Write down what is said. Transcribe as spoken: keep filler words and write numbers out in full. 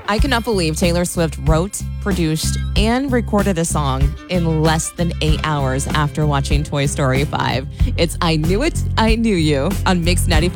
I cannot believe Taylor Swift wrote, produced, and recorded a song in less than eight hours after watching Toy Story five. It's I Knew It, I Knew You on Mix ninety-five.